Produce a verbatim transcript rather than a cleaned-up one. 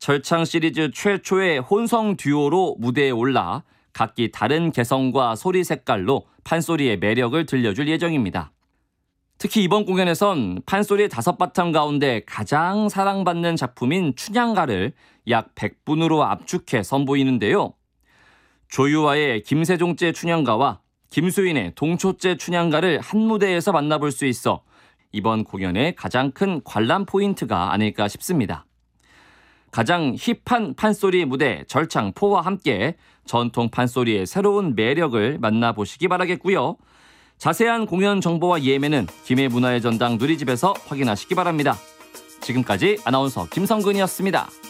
절창 시리즈 최초의 혼성 듀오로 무대에 올라 각기 다른 개성과 소리 색깔로 판소리의 매력을 들려줄 예정입니다. 특히 이번 공연에선 판소리의 다섯 바탕 가운데 가장 사랑받는 작품인 춘향가를 약 백 분으로 압축해 선보이는데요. 조유와의 김세종제 춘향가와 김수인의 동초제 춘향가를 한 무대에서 만나볼 수 있어 이번 공연의 가장 큰 관람 포인트가 아닐까 싶습니다. 가장 힙한 판소리 무대 절창포와 함께 전통 판소리의 새로운 매력을 만나보시기 바라겠고요. 자세한 공연 정보와 예매는 김해 문화의 전당 누리집에서 확인하시기 바랍니다. 지금까지 아나운서 김성근이었습니다.